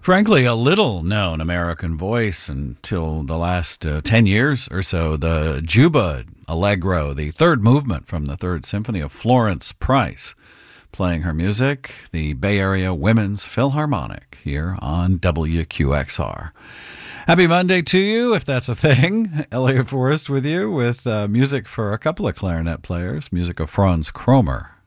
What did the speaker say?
Frankly, a little known American voice until the last 10 years or so. The Juba Allegro, the third movement from the Third Symphony of Florence Price, playing her music, the Bay Area Women's Philharmonic here on WQXR. Happy Monday to you, if that's a thing. Elliot Forrest with you with music for a couple of clarinet players, music of Franz Kromer